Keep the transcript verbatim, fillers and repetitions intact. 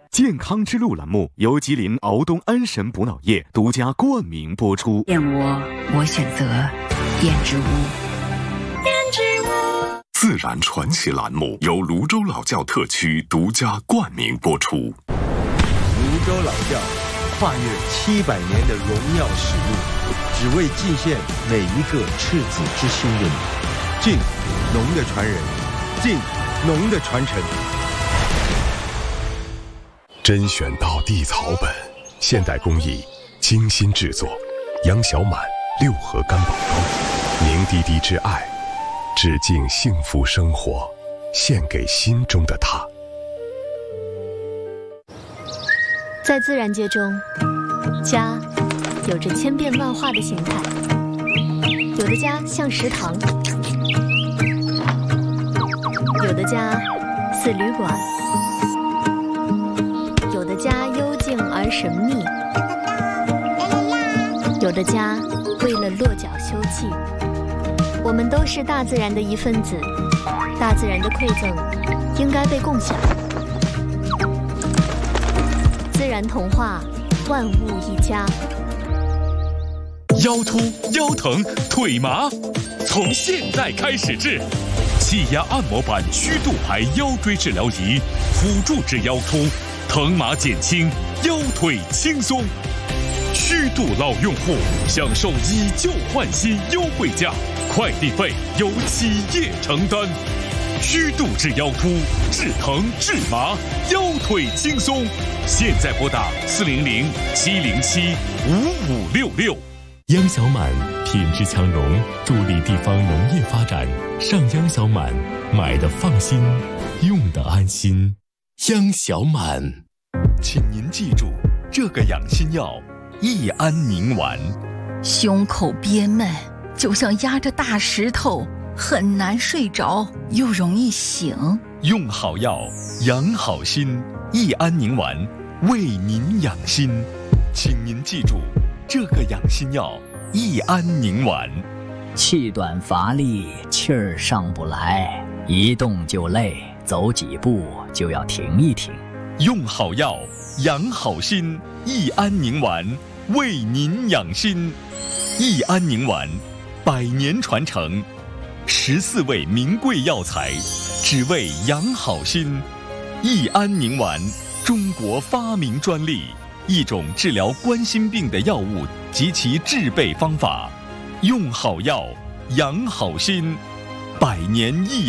健康之路栏目由吉林敖东安神补脑液独家冠名播出。 燕窝，我选择燕之屋。燕之屋。自然传奇栏目由泸州老窖特区独家冠名播出。 泸州老窖跨越七百年的荣耀使命，只为尽献每一个赤子之心的你。敬农的传人，敬农的传承。 甄选到地草本，现代工艺精心制作，杨小满六合干宝膏，凝滴滴之爱，致敬幸福生活，献给心中的他。 在自然界中，家有着千变万化的形态，有的家像食堂，有的家似旅馆，有的家幽静而神秘，有的家为了落脚休憩。我们都是大自然的一份子，大自然的馈赠应该被共享。自然童话，万物一家。 腰突、腰疼、腿麻，从现在开始治。气压按摩板虚度牌腰椎治疗仪，辅助治腰突，疼麻减轻，腰腿轻松。虚度老用户享受以旧换新优惠价，快递费由企业承担。虚度治腰突，治疼治麻，腰腿轻松。现在拨打四零零七零七五五六六。 央小满品质强融，助力地方农业发展。上央小满，买的放心，用的安心。央小满， 请您记住这个养心药：益安宁丸。 胸口憋闷，就像压着大石头，很难睡着，又容易醒。 用好药，养好心。益安宁丸，为您养心。请您记住这个养心药：益安宁丸。 气短乏力，气儿上不来，一动就累，走几步就要停一停。 用好药，养好心。益安宁丸，为您养心。益安宁丸，百年传承，十四味名贵药材，只为养好心。益安宁丸，中国发明专利，一种治疗冠心病的药物及其制备方法。用好药，养好心，百年益